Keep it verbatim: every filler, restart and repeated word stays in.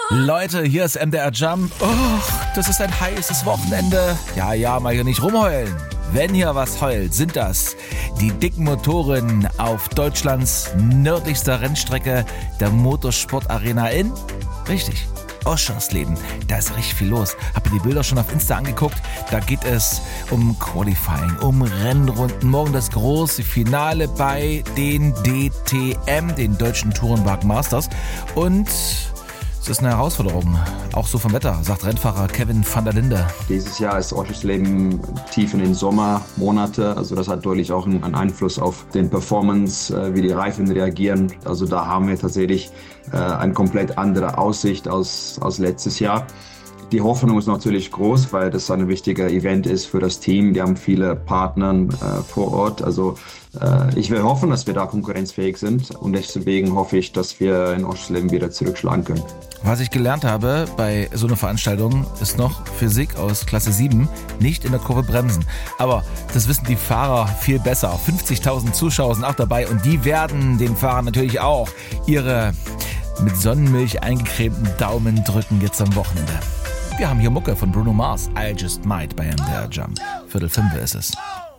Leute, hier ist M D R Jump. Oh, das ist ein heißes Wochenende. Ja, ja, mal hier nicht rumheulen. Wenn hier was heult, sind das die dicken Motoren auf Deutschlands nördlichster Rennstrecke, der Motorsportarena in, richtig, Oschersleben. Da ist richtig viel los. Habt ihr die Bilder schon auf Insta angeguckt? Da geht es um Qualifying, um Rennrunden. Morgen das große Finale bei den D T M, den Deutschen Tourenwagen Masters. Und es ist eine Herausforderung, auch so vom Wetter, sagt Rennfahrer Kevin van der Linde. Dieses Jahr ist Oschersleben tief in den Sommermonate, also das hat deutlich auch einen Einfluss auf den Performance, wie die Reifen reagieren. Also da haben wir tatsächlich äh, eine komplett andere Aussicht als, als letztes Jahr. Die Hoffnung ist natürlich groß, weil das ein wichtiger Event ist für das Team. Die haben viele Partner äh, vor Ort. Also äh, ich will hoffen, dass wir da konkurrenzfähig sind und deswegen hoffe ich, dass wir in Oschersleben wieder zurückschlagen können. Was ich gelernt habe bei so einer Veranstaltung ist noch Physik aus Klasse sieben, nicht in der Kurve bremsen. Aber das wissen die Fahrer viel besser. fünfzigtausend Zuschauer sind auch dabei und die werden den Fahrern natürlich auch ihre mit Sonnenmilch eingecremten Daumen drücken jetzt am Wochenende. Wir haben hier Mucke von Bruno Mars, I Just Might bei M D R Jump. Viertel fünf ist es.